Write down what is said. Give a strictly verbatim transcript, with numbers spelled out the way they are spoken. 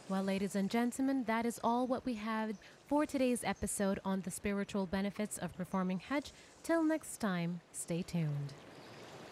Well, ladies and gentlemen, that is all what we have for today's episode on the spiritual benefits of performing Hajj. Till next time, stay tuned.